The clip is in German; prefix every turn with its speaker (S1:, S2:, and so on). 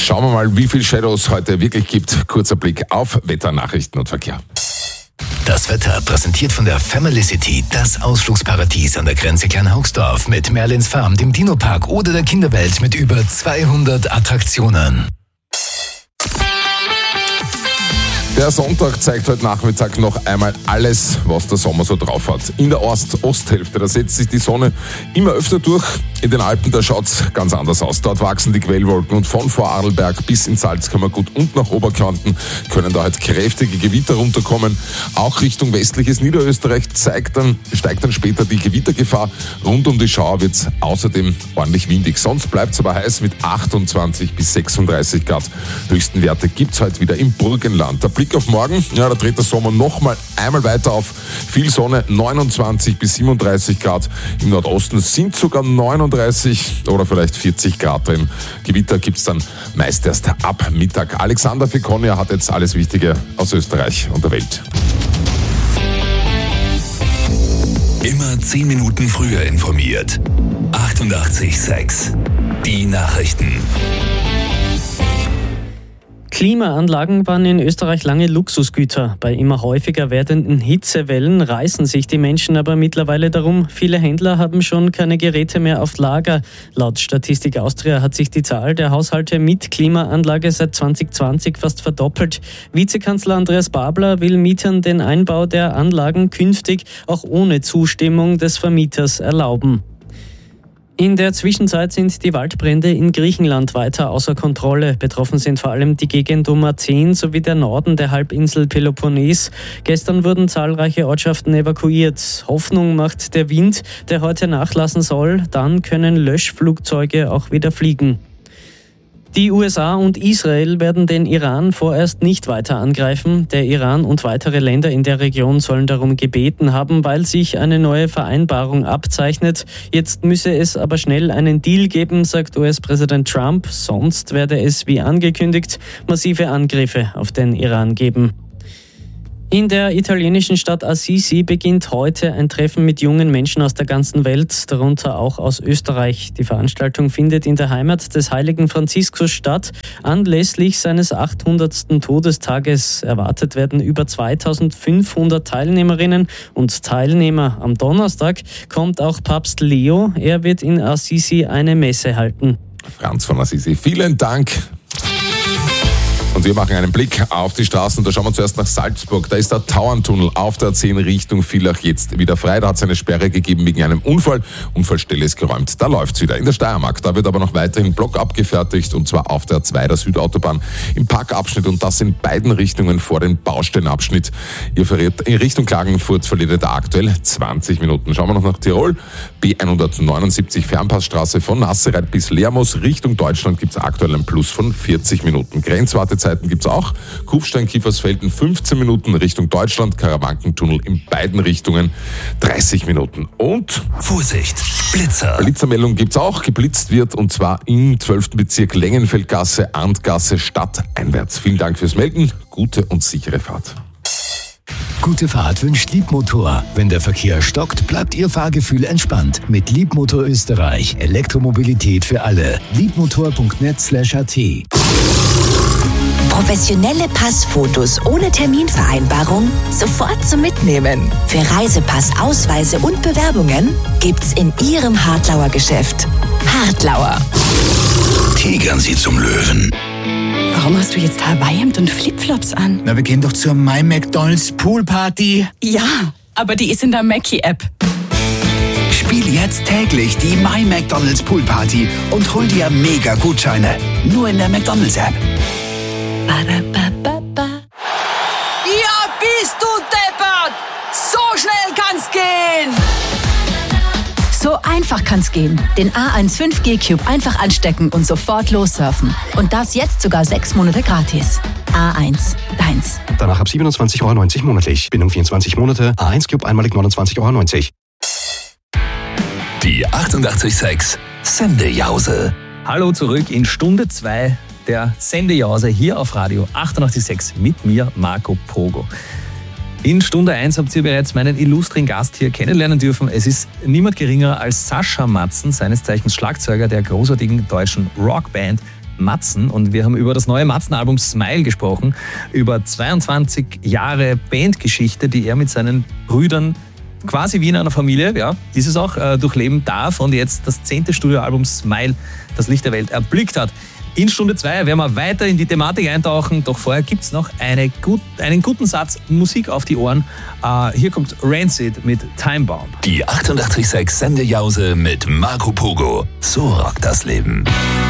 S1: Schauen wir mal, wie viel Shadows heute wirklich gibt. Kurzer Blick auf Wetter, Nachrichten und Verkehr.
S2: Das Wetter präsentiert von der Family City, das Ausflugsparadies an der Grenze Kleinhaugsdorf mit Merlins Farm, dem Dino-Park oder der Kinderwelt mit über 200 Attraktionen.
S1: Der Sonntag zeigt heute Nachmittag noch einmal alles, was der Sommer so drauf hat. In der Osthälfte, da setzt sich die Sonne immer öfter durch. In den Alpen, da schaut's ganz anders aus. Dort wachsen die Quellwolken und von Vorarlberg bis ins Salzkammergut und nach Oberkärnten können da halt kräftige Gewitter runterkommen. Auch Richtung westliches Niederösterreich steigt dann später die Gewittergefahr. Rund um die Schauer wird's außerdem ordentlich windig. Sonst bleibt's aber heiß mit 28 bis 36 Grad. Höchsten Werte gibt's heute wieder im Burgenland. Der Blick auf morgen, ja, da dreht der Sommer nochmal einmal weiter auf. Viel Sonne, 29 bis 37 Grad. Im Nordosten sind sogar 39 oder vielleicht 40 Grad drin. Gewitter gibt's dann meist erst ab Mittag. Alexander Fekonia hat jetzt alles Wichtige aus Österreich und der Welt.
S2: Immer 10 Minuten früher informiert. 88,6. Die Nachrichten.
S3: Klimaanlagen waren in Österreich lange Luxusgüter. Bei immer häufiger werdenden Hitzewellen reißen sich die Menschen aber mittlerweile darum. Viele Händler haben schon keine Geräte mehr auf Lager. Laut Statistik Austria hat sich die Zahl der Haushalte mit Klimaanlage seit 2020 fast verdoppelt. Vizekanzler Andreas Babler will Mietern den Einbau der Anlagen künftig auch ohne Zustimmung des Vermieters erlauben. In der Zwischenzeit sind die Waldbrände in Griechenland weiter außer Kontrolle. Betroffen sind vor allem die Gegend um Athen sowie der Norden der Halbinsel Peloponnes. Gestern wurden zahlreiche Ortschaften evakuiert. Hoffnung macht der Wind, der heute nachlassen soll. Dann können Löschflugzeuge auch wieder fliegen. Die USA und Israel werden den Iran vorerst nicht weiter angreifen. Der Iran und weitere Länder in der Region sollen darum gebeten haben, weil sich eine neue Vereinbarung abzeichnet. Jetzt müsse es aber schnell einen Deal geben, sagt US-Präsident Trump. Sonst werde es, wie angekündigt, massive Angriffe auf den Iran geben. In der italienischen Stadt Assisi beginnt heute ein Treffen mit jungen Menschen aus der ganzen Welt, darunter auch aus Österreich. Die Veranstaltung findet in der Heimat des heiligen Franziskus statt. Anlässlich seines 800. Todestages erwartet werden über 2500 Teilnehmerinnen und Teilnehmer. Am Donnerstag kommt auch Papst Leo. Er wird in Assisi eine Messe halten.
S1: Franz von Assisi, vielen Dank. Und wir machen einen Blick auf die Straßen. Da schauen wir zuerst nach Salzburg. Da ist der Tauerntunnel auf der A10 Richtung Villach jetzt wieder frei. Da hat es eine Sperre gegeben wegen einem Unfall. Unfallstelle ist geräumt. Da läuft's wieder. In der Steiermark, da wird aber noch weiterhin Block abgefertigt. Und zwar auf der A2 der Südautobahn im Parkabschnitt. Und das in beiden Richtungen vor dem Baustellenabschnitt. Ihr verliert in Richtung Klagenfurt verliert da aktuell 20 Minuten. Schauen wir noch nach Tirol. B179 Fernpassstraße von Nassereit bis Lermoos. Richtung Deutschland gibt's aktuell ein Plus von 40 Minuten. Grenzwartezeit gibt es auch. Kufstein-Kiefersfelden 15 Minuten Richtung Deutschland, Karawankentunnel in beiden Richtungen 30 Minuten. Und
S2: Vorsicht, Blitzer.
S1: Blitzermeldung gibt es auch. Geblitzt wird und zwar im 12. Bezirk Längenfeldgasse, Andgasse, stadteinwärts. Vielen Dank fürs Melden. Gute und sichere Fahrt.
S2: Gute Fahrt wünscht Liebmotor. Wenn der Verkehr stockt, bleibt Ihr Fahrgefühl entspannt. Mit Liebmotor Österreich. Elektromobilität für alle. Liebmotor.net/at.
S4: Professionelle Passfotos ohne Terminvereinbarung sofort zum Mitnehmen. Für Reisepass, Ausweise und Bewerbungen gibt's in Ihrem Hartlauer Geschäft. Hartlauer.
S2: Tigern Sie zum Löwen.
S5: Warum hast du jetzt Hawaii-Hemd und Flipflops an?
S6: Na, wir gehen doch zur My McDonald's Poolparty.
S5: Ja, aber die ist in der Mackie-App.
S6: Spiel jetzt täglich die My McDonald's Poolparty und hol dir mega Gutscheine. Nur in der McDonald's App.
S7: Ja, bist du deppert! So schnell kann's gehen!
S8: So einfach kann's gehen. Den A1 5G Cube einfach anstecken und sofort lossurfen. Und das jetzt sogar 6 Monate gratis. A1, deins.
S9: Danach ab 27,90 € monatlich. Bindung 24 Monate. A1 Cube einmalig 29,90 €.
S2: Die 88,6 Sendejause.
S10: Hallo zurück in Stunde 2 der Sendejause hier auf Radio 88,6 mit mir, Marco Pogo. In Stunde 1 habt ihr bereits meinen illustren Gast hier kennenlernen dürfen. Es ist niemand geringer als Sascha Matzen, seines Zeichens Schlagzeuger der großartigen deutschen Rockband Matzen und wir haben über das neue Matzen-Album Smile gesprochen, über 22 Jahre Bandgeschichte, die er mit seinen Brüdern quasi wie in einer Familie, ja, ist es auch, durchleben darf und jetzt das 10. Studioalbum Smile das Licht der Welt erblickt hat. In Stunde 2 werden wir weiter in die Thematik eintauchen, doch vorher gibt es noch einen guten Satz Musik auf die Ohren. Hier kommt Rancid mit Time Bomb.
S2: Die 88,6 Sendejause mit Marco Pogo. So rockt das Leben.